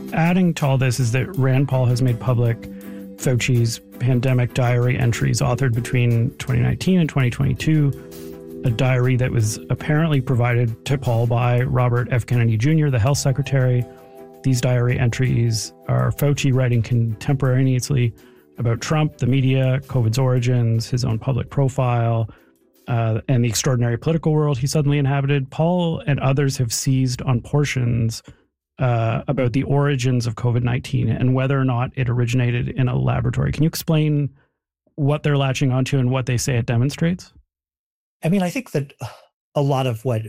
adding to all this is that Rand Paul has made public Fauci's pandemic diary entries authored between 2019 and 2022, a diary that was apparently provided to Paul by Robert F. Kennedy Jr., the health secretary. These diary entries are Fauci writing contemporaneously about Trump, the media, COVID's origins, his own public profile, and the extraordinary political world he suddenly inhabited. Paul and others have seized on portions about the origins of COVID-19 and whether or not it originated in a laboratory. Can you explain what they're latching onto and what they say it demonstrates? I mean, I think that a lot of what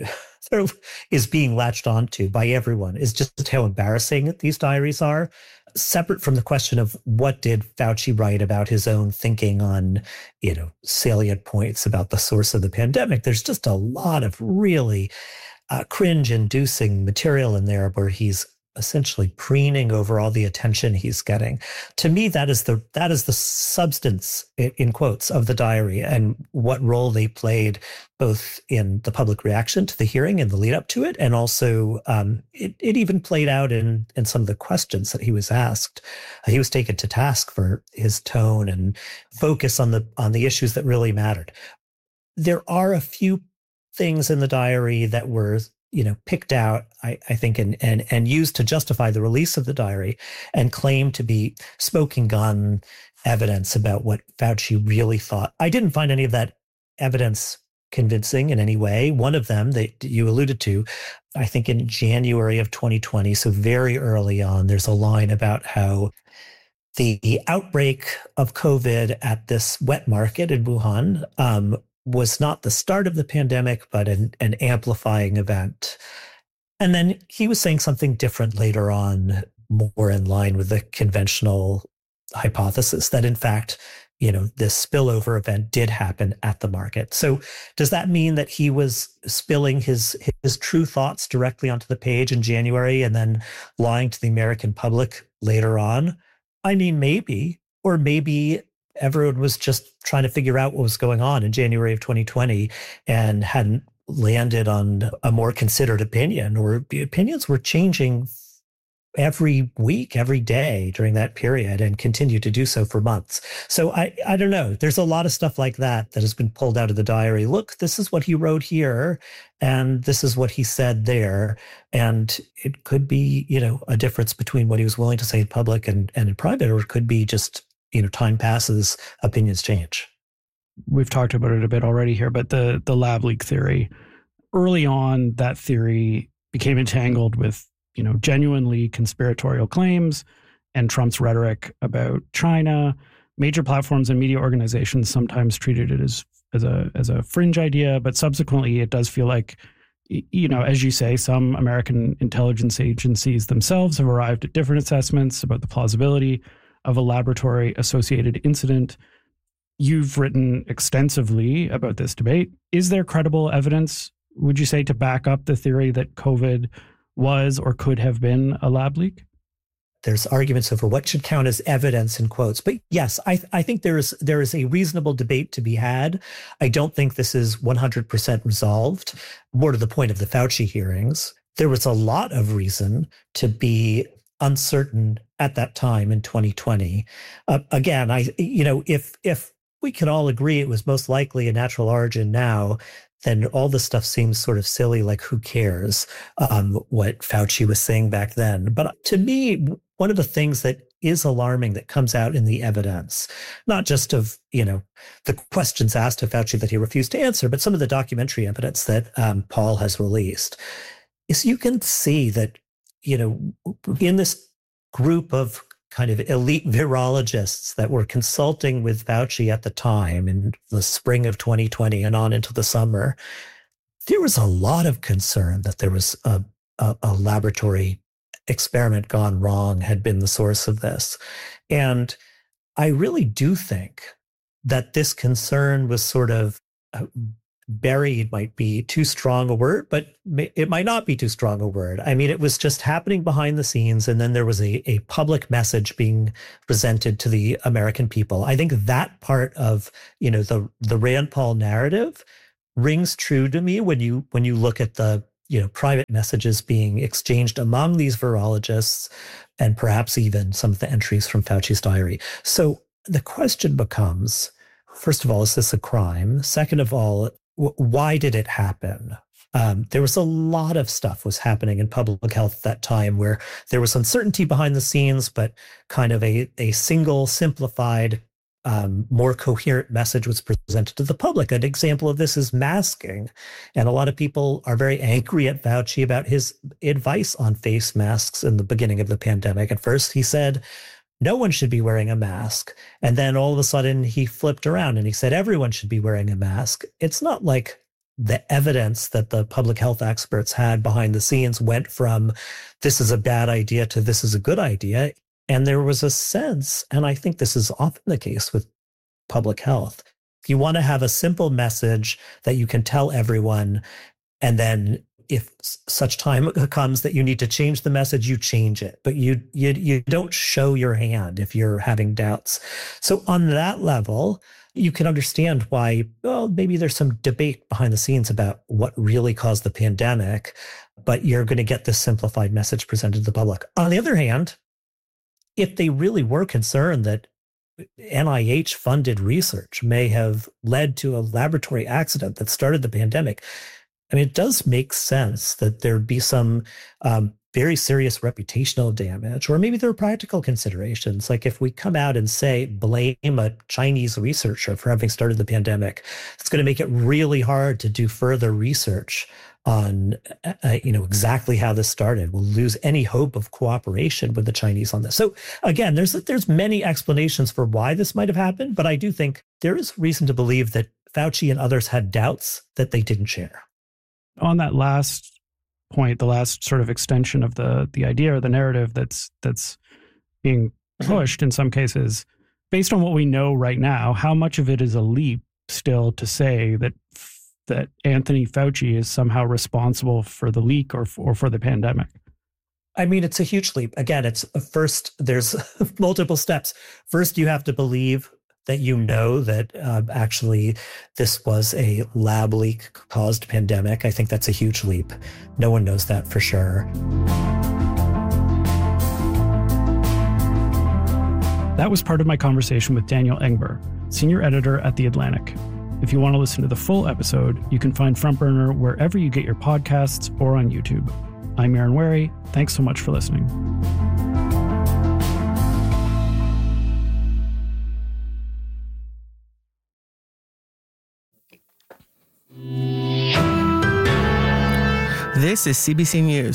is being latched onto by everyone is just how embarrassing these diaries are. Separate from the question of what did Fauci write about his own thinking on, salient points about the source of the pandemic, there's just a lot of really cringe-inducing material in there where he's essentially preening over all the attention he's getting. To me, that is the substance, in quotes, of the diary and what role they played both in the public reaction to the hearing and the lead up to it, and also it even played out in some of the questions that he was asked. He was taken to task for his tone and focus on the issues that really mattered. There are a few things in the diary that were picked out, I think, and used to justify the release of the diary and claimed to be smoking gun evidence about what Fauci really thought. I didn't find any of that evidence convincing in any way. One of them that you alluded to, I think in January of 2020, so very early on, there's a line about how the outbreak of COVID at this wet market in Wuhan was not the start of the pandemic, but an amplifying event. And then he was saying something different later on, more in line with the conventional hypothesis that, in fact, this spillover event did happen at the market. So does that mean that he was spilling his true thoughts directly onto the page in January and then lying to the American public later on? I mean, maybe, or maybe everyone was just trying to figure out what was going on in January of 2020 and hadn't landed on a more considered opinion, or the opinions were changing every week, every day during that period, and continue to do so for months. So I don't know. There's a lot of stuff like that has been pulled out of the diary. Look, this is what he wrote here, and this is what he said there. And it could be, a difference between what he was willing to say in public and in private, or it could be just time passes, opinions change. We've talked about it a bit already here, but the lab leak theory, early on, that theory became entangled with, genuinely conspiratorial claims and Trump's rhetoric about China. Major platforms and media organizations sometimes treated it as a fringe idea, but subsequently it does feel like, as you say, some American intelligence agencies themselves have arrived at different assessments about the plausibility of a laboratory-associated incident. You've written extensively about this debate. Is there credible evidence, would you say, to back up the theory that COVID was or could have been a lab leak? There's arguments over what should count as evidence in quotes. But yes, I think there is a reasonable debate to be had. I don't think this is 100% resolved. More to the point of the Fauci hearings, there was a lot of reason to be uncertain at that time in 2020. Again, if we can all agree it was most likely a natural origin now, then all this stuff seems sort of silly, like who cares what Fauci was saying back then. But to me, one of the things that is alarming that comes out in the evidence, not just of, the questions asked of Fauci that he refused to answer, but some of the documentary evidence that Paul has released, is you can see that, in this group of kind of elite virologists that were consulting with Fauci at the time in the spring of 2020 and on into the summer, there was a lot of concern that there was a laboratory experiment gone wrong had been the source of this. And I really do think that this concern was sort of buried, might be too strong a word, but it might not be too strong a word. I mean, it was just happening behind the scenes, and then there was a public message being presented to the American people. I think that part of, the Rand Paul narrative rings true to me when you look at the private messages being exchanged among these virologists, and perhaps even some of the entries from Fauci's diary. So the question becomes, first of all, is this a crime? Second of all, why did it happen? There was a lot of stuff was happening in public health at that time where there was uncertainty behind the scenes, but kind of a single, simplified, more coherent message was presented to the public. An example of this is masking. And a lot of people are very angry at Fauci about his advice on face masks in the beginning of the pandemic. At first, he said, no one should be wearing a mask. And then all of a sudden, he flipped around and he said, everyone should be wearing a mask. It's not like the evidence that the public health experts had behind the scenes went from this is a bad idea to this is a good idea. And there was a sense, and I think this is often the case with public health, you want to have a simple message that you can tell everyone. And then if such time comes that you need to change the message, you change it. But you don't show your hand if you're having doubts. So on that level, you can understand why, well, maybe there's some debate behind the scenes about what really caused the pandemic, but you're going to get this simplified message presented to the public. On the other hand, if they really were concerned that NIH-funded research may have led to a laboratory accident that started the pandemic, I mean, it does make sense that there'd be some very serious reputational damage, or maybe there are practical considerations. Like if we come out and say, blame a Chinese researcher for having started the pandemic, it's going to make it really hard to do further research on, exactly how this started. We'll lose any hope of cooperation with the Chinese on this. So again, there's many explanations for why this might have happened, but I do think there is reason to believe that Fauci and others had doubts that they didn't share. On that last point, the last sort of extension of the idea or the narrative that's being pushed in some cases, based on what we know right now, how much of it is a leap still to say that Anthony Fauci is somehow responsible for the leak or for the pandemic? I mean, it's a huge leap. Again, there's multiple steps. First, you have to believe that that actually this was a lab leak caused pandemic. I think that's a huge leap. No one knows that for sure. That was part of my conversation with Daniel Engber, senior editor at The Atlantic. If you want to listen to the full episode, you can find Front Burner wherever you get your podcasts or on YouTube. I'm Aaron Wary. Thanks so much for listening. This is CBC News.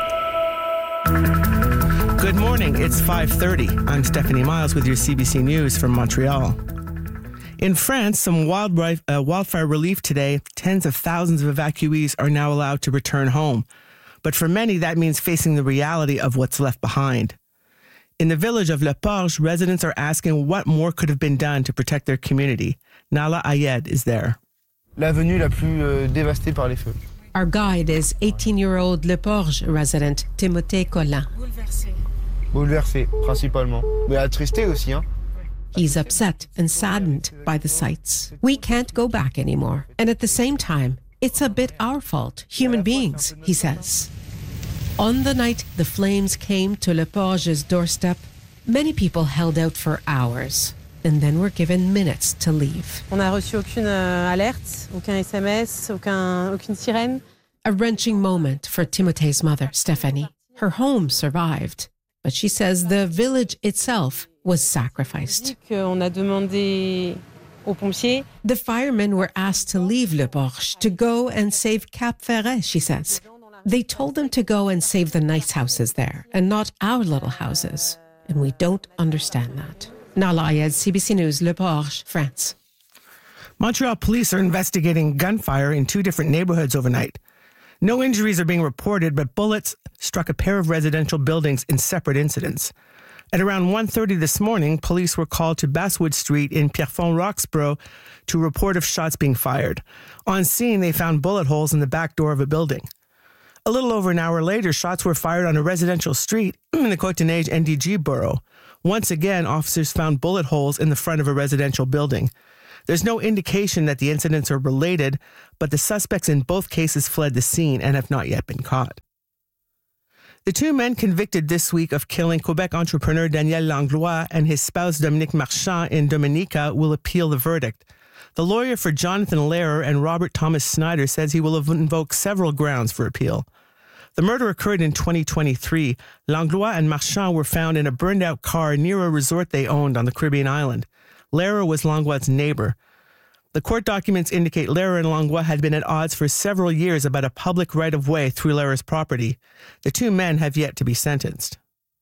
Good morning, it's 5:30. I'm Stephanie Miles with your CBC News from Montreal. In France, some wildfire relief today. Tens of thousands of evacuees are now allowed to return home. But for many, that means facing the reality of what's left behind. In the village of Le Porge, residents are asking what more could have been done to protect their community. Nala Ayed is there. L'avenue la plus dévastée par les feux. Our guide is 18-year-old Le Porge resident Timothée Collin. Bouleversé, principalement. Mais attristé aussi, hein. He's upset and saddened by the sights. We can't go back anymore. And at the same time, it's a bit our fault, human beings, he says. On the night the flames came to Le Porge's doorstep, many people held out for hours and then were given minutes to leave. On n'a reçu aucune alerte, aucun SMS, aucune sirène. A wrenching moment for Timothée's mother, Stephanie. Her home survived, but she says the village itself was sacrificed. On a demandé aux pompiers. The firemen were asked to leave Le Porge to go and save Cap Ferret, she says. They told them to go and save the nice houses there and not our little houses. And we don't understand that. Nala Ayed, CBC News, Le Porge, France. Montreal police are investigating gunfire in two different neighborhoods overnight. No injuries are being reported, but bullets struck a pair of residential buildings in separate incidents. At around 1:30 this morning, police were called to Basswood Street in Pierrefonds-Roxborough to report of shots being fired. On scene, they found bullet holes in the back door of a building. A little over an hour later, shots were fired on a residential street in the Côte-des-Neiges NDG borough. Once again, officers found bullet holes in the front of a residential building. There's no indication that the incidents are related, but the suspects in both cases fled the scene and have not yet been caught. The two men convicted this week of killing Quebec entrepreneur Daniel Langlois and his spouse Dominique Marchand in Dominica will appeal the verdict. The lawyer for Jonathan Lehrer and Robert Thomas Snyder says he will invoke several grounds for appeal. The murder occurred in 2023. Langlois and Marchand were found in a burned-out car near a resort they owned on the Caribbean island. Lehrer was Langlois' neighbor. The court documents indicate Lehrer and Langlois had been at odds for several years about a public right-of-way through Lehrer's property. The two men have yet to be sentenced.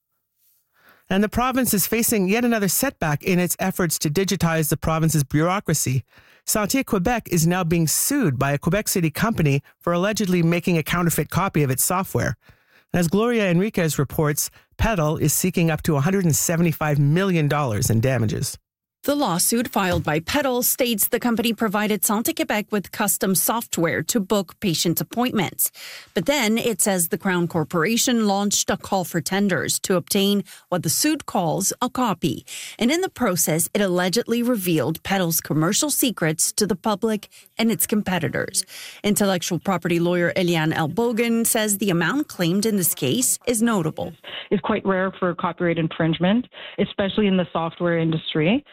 And the province is facing yet another setback in its efforts to digitize the province's bureaucracy. Santé Québec is now being sued by a Quebec City company for allegedly making a counterfeit copy of its software. And as Gloria Enriquez reports, Petal is seeking up to $175 million in damages. The lawsuit filed by Petal states the company provided Santé Québec with custom software to book patient appointments. But then it says the Crown Corporation launched a call for tenders to obtain what the suit calls a copy. And in the process, it allegedly revealed Petal's commercial secrets to the public and its competitors. Intellectual property lawyer Eliane Elbogen says the amount claimed in this case is notable. It's quite rare for copyright infringement, especially in the software industry.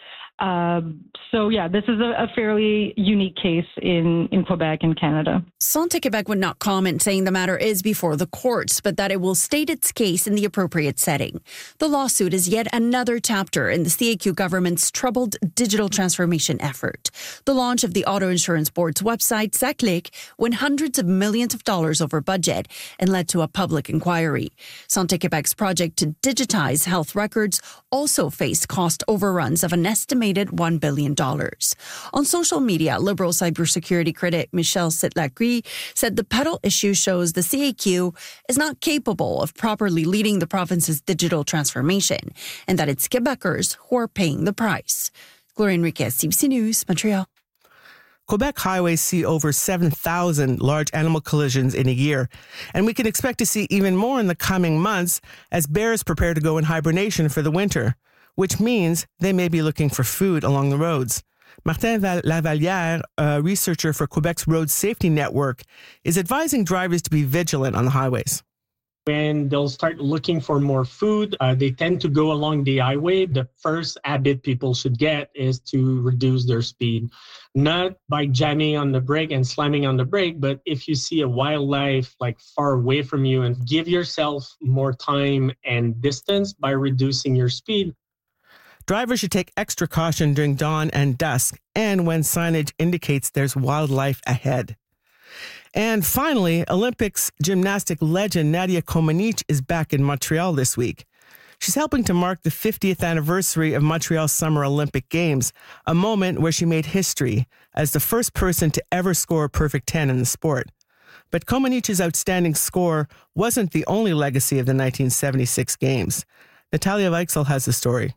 This is a fairly unique case in Quebec and Canada. Santé Québec would not comment, saying the matter is before the courts, but that it will state its case in the appropriate setting. The lawsuit is yet another chapter in the CAQ government's troubled digital transformation effort. The launch of the Auto Insurance Board's website, SACLIC, went hundreds of millions of dollars over budget and led to a public inquiry. Santé Québec's project to digitize health records also faced cost overruns of an estimated $1 billion. On social media, Liberal cybersecurity critic Michel Sitlacqui said the Petal issue shows the CAQ is not capable of properly leading the province's digital transformation and that it's Quebecers who are paying the price. Gloria Enriquez, CBC News, Montreal. Quebec highways see over 7,000 large animal collisions in a year, and we can expect to see even more in the coming months as bears prepare to go in hibernation for the winter, which means they may be looking for food along the roads. Martin Lavallière, a researcher for Quebec's Road Safety Network, is advising drivers to be vigilant on the highways. When they'll start looking for more food, they tend to go along the highway. The first habit people should get is to reduce their speed, not by jamming on the brake and slamming on the brake, but if you see a wildlife like far away from you, and give yourself more time and distance by reducing your speed. Drivers should take extra caution during dawn and dusk and when signage indicates there's wildlife ahead. And finally, Olympics gymnastic legend Nadia Comaneci is back in Montreal this week. She's helping to mark the 50th anniversary of Montreal's Summer Olympic Games, a moment where she made history as the first person to ever score a perfect 10 in the sport. But Comaneci's outstanding score wasn't the only legacy of the 1976 Games. Natalia Weichsel has the story.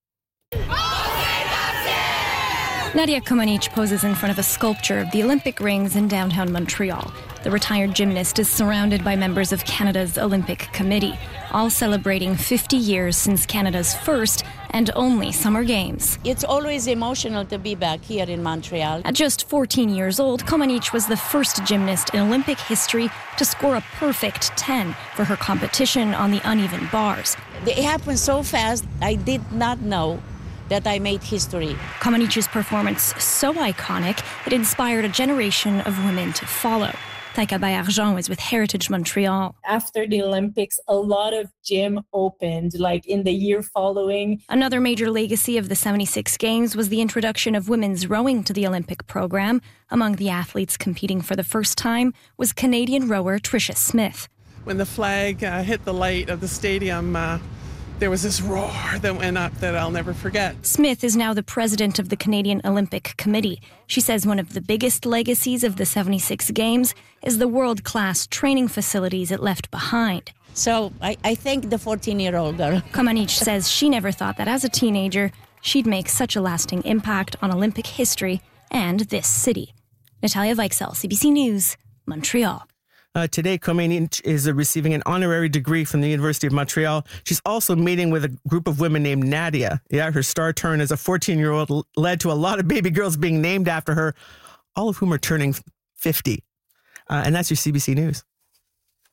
Nadia Comaneci poses in front of a sculpture of the Olympic rings in downtown Montreal. The retired gymnast is surrounded by members of Canada's Olympic Committee, all celebrating 50 years since Canada's first and only Summer Games. It's always emotional to be back here in Montreal. At just 14 years old, Comaneci was the first gymnast in Olympic history to score a perfect 10 for her competition on the uneven bars. It happened so fast, I did not know that I made history. Comaneci's performance so iconic, it inspired a generation of women to follow. Taika Bayargent is with Heritage Montreal. After the Olympics, a lot of gym opened, like in the year following. Another major legacy of the 76 Games was the introduction of women's rowing to the Olympic program. Among the athletes competing for the first time was Canadian rower Tricia Smith. When the flag hit the light of the stadium, there was this roar that went up that I'll never forget. Smith is now the president of the Canadian Olympic Committee. She says one of the biggest legacies of the 76 Games is the world-class training facilities it left behind. So I thank the 14-year-old girl. Comaneci says she never thought that as a teenager, she'd make such a lasting impact on Olympic history and this city. Natalia Weichsel, CBC News, Montreal. Today, Khomeini is receiving an honorary degree from the University of Montreal. She's also meeting with a group of women named Nadia. Yeah, her star turn as a 14-year-old led to a lot of baby girls being named after her, all of whom are turning 50. And that's your CBC News.